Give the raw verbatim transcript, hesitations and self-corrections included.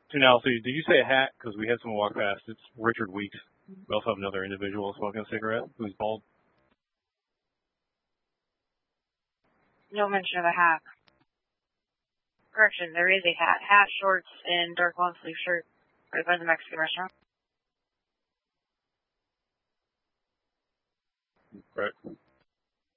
So now, so did you say a hat? Because we had someone walk past. It's Richard Weeks. We also have another individual smoking a cigarette who's bald. No mention of a hat. Correction, there is a hat. Hat, shorts, and dark long sleeve shirt. Right by the Mexican restaurant. Right.